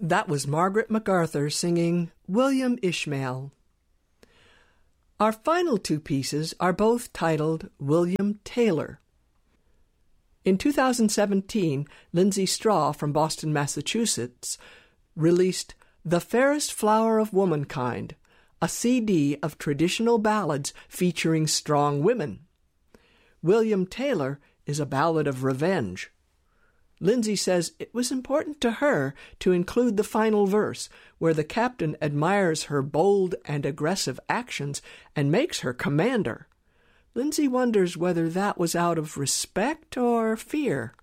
That was Margaret MacArthur singing William Ishmael. Our final two pieces are both titled William Taylor. In 2017, Lindsay Straw from Boston, Massachusetts, released The Fairest Flower of Womankind, a CD of traditional ballads featuring strong women. William Taylor is a ballad of revenge. Lindsay says it was important to her to include the final verse, where the captain admires her bold and aggressive actions and makes her commander. Lindsay wonders whether that was out of respect or fear.